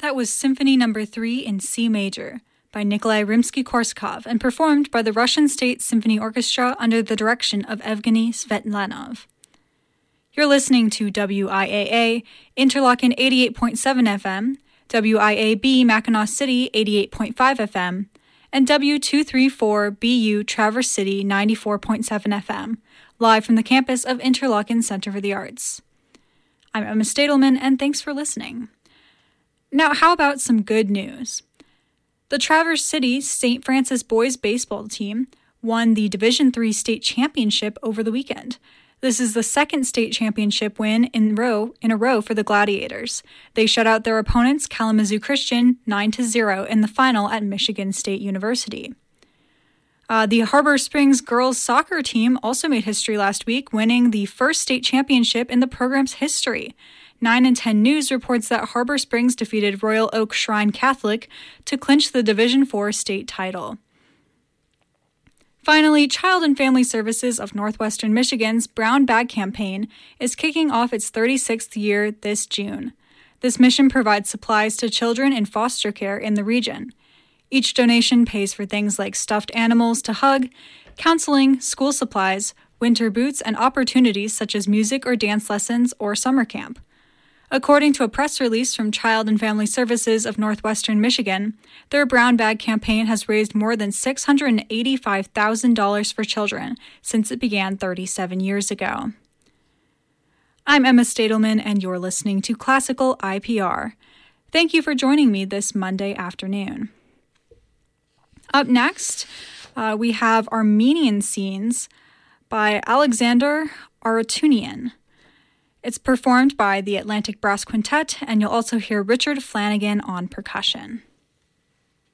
That was Symphony No. 3 in C major by Nikolai Rimsky-Korsakov and performed by the Russian State Symphony Orchestra under the direction of Evgeny Svetlanov. You're listening to WIAA, Interlochen 88.7 FM, WIAB Mackinac City 88.5 FM, and W234BU Traverse City 94.7 FM, live from the campus of Interlochen Center for the Arts. I'm Emma Stadelman, and thanks for listening. Now, how about some good news? The Traverse City St. Francis boys baseball team won the Division III state championship over the weekend. This is the second state championship win in a row for the Gladiators. They shut out their opponents, Kalamazoo Christian, 9-0 in the final at Michigan State University. The Harbor Springs girls soccer team also made history last week, winning the first state championship in the program's history. 9 and 10 News reports that Harbor Springs defeated Royal Oak Shrine Catholic to clinch the Division IV state title. Finally, Child and Family Services of Northwestern Michigan's Brown Bag Campaign is kicking off its 36th year this June. This mission provides supplies to children in foster care in the region. Each donation pays for things like stuffed animals to hug, counseling, school supplies, winter boots, and opportunities such as music or dance lessons or summer camp. According to a press release from Child and Family Services of Northwestern Michigan, their Brown Bag campaign has raised more than $685,000 for children since it began 37 years ago. I'm Emma Stadelman, and you're listening to Classical IPR. Thank you for joining me this Monday afternoon. Up next, we have Armenian Scenes by Alexander Aratunian. It's performed by the Atlantic Brass Quintet, and you'll also hear Richard Flanagan on percussion.